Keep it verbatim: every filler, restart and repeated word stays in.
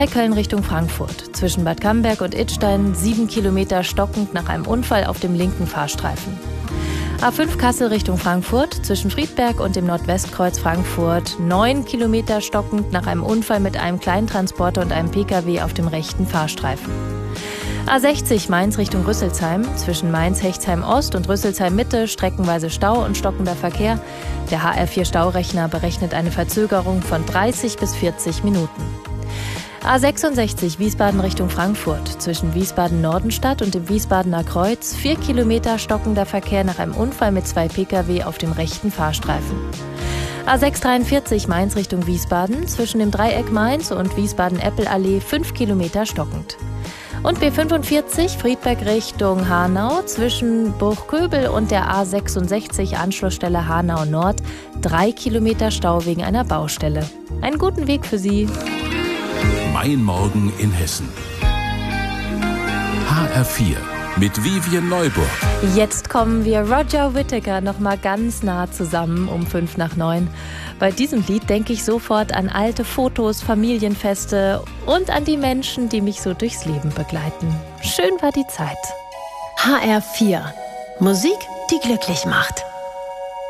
Köln Richtung Frankfurt. Zwischen Bad Camberg und Idstein sieben Kilometer stockend nach einem Unfall auf dem linken Fahrstreifen. A fünf Kassel Richtung Frankfurt. Zwischen Friedberg und dem Nordwestkreuz Frankfurt neun Kilometer stockend nach einem Unfall mit einem Kleintransporter und einem Pkw auf dem rechten Fahrstreifen. A sechzig Mainz Richtung Rüsselsheim. Zwischen Mainz-Hechtsheim Ost und Rüsselsheim Mitte streckenweise Stau und stockender Verkehr. Der H R vier Staurechner berechnet eine Verzögerung von dreißig bis vierzig Minuten. A sechsundsechzig Wiesbaden Richtung Frankfurt. Zwischen Wiesbaden-Nordenstadt und dem Wiesbadener Kreuz vier Kilometer stockender Verkehr nach einem Unfall mit zwei Pkw auf dem rechten Fahrstreifen. A sechshundertdreiundvierzig Mainz Richtung Wiesbaden. Zwischen dem Dreieck Mainz und Wiesbaden-Eppel-Allee fünf Kilometer stockend. Und B fünfundvierzig Friedberg Richtung Hanau. Zwischen Burgköbel und der A sechsundsechzig Anschlussstelle Hanau Nord drei Kilometer Stau wegen einer Baustelle. Einen guten Weg für Sie. Mein Morgen in Hessen. H R vier mit Vivian Neuburg. Jetzt kommen wir Roger Whittaker noch mal ganz nah zusammen um fünf nach neun. Bei diesem Lied denke ich sofort an alte Fotos, Familienfeste und an die Menschen, die mich so durchs Leben begleiten. Schön war die Zeit. H R vier. Musik, die glücklich macht.